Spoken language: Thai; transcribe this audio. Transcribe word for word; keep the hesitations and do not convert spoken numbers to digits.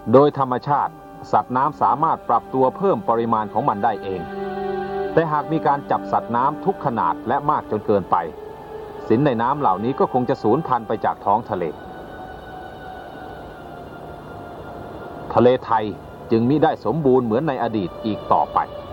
โดยธรรมชาติสัตว์น้ำสามารถปรับตัวเพิ่มปริมาณของมันได้เองแต่หากมีการจับสัตว์น้ำทุกขนาดและมากจนเกินไปสินในน้ำเหล่านี้ก็คงจะสูญพันธุ์ไปจากท้องทะเลทะเลไทยจึงมิได้สมบูรณ์เหมือนในอดีตอีกต่อไป